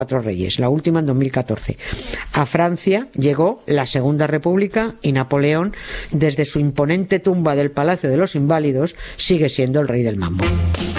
4 reyes, la última en 2014. A Francia llegó la Segunda República y Napoleón, desde su imponente tumba del Palacio de los Inválidos, sigue siendo el rey del mambo.